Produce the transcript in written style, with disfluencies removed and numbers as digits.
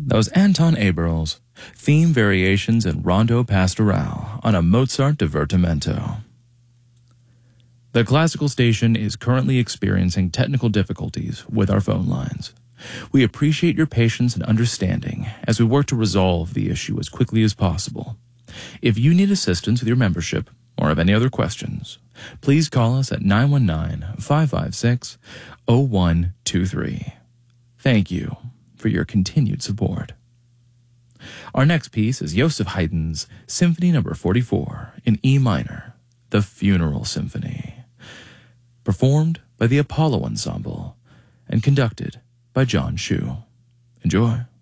That was Anton Aberles, theme variations in Rondo Pastoral on a Mozart divertimento. The classical station is currently experiencing technical difficulties with our phone lines. We appreciate your patience and understanding as we work to resolve the issue as quickly as possible. If you need assistance with your membership or have any other questions, please call us at 919-556-0123. Thank you for your continued support. Our next piece is Joseph Haydn's Symphony No. 44 in E minor, the Funeral Symphony, performed by the Apollo Ensemble and conducted by John Shu. Enjoy.